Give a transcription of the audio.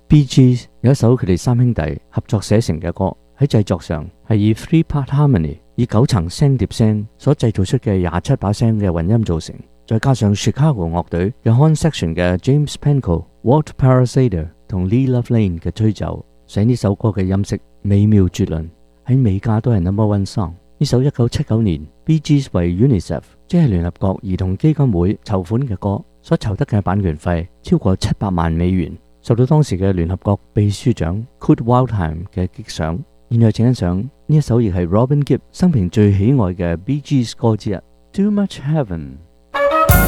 Bee Gees 有一首佢哋三兄弟合作寫成嘅歌，喺製作上係以 three-part harmony， 以9層聲碟聲所製造出嘅27把聲嘅混音造成，再加上 Chicago 樂隊嘅 horn section 嘅 James Pankow、Walt Parasater 同 Lee Lovelane 嘅吹奏，使呢首歌嘅音色美妙絕倫，喺美加都係 No.1 song。呢首1979年 Bee Gees 為 UNICEF 即係聯合國兒童基金會籌款嘅歌，所籌得嘅版權費超過700萬美元，受到當時嘅聯合國秘書長 Kurt Waldheim 嘅激賞。現在請欣賞呢一首亦係 Robin Gibb 生平最喜愛嘅 Bee Gees 歌之一， Too Much Heaven。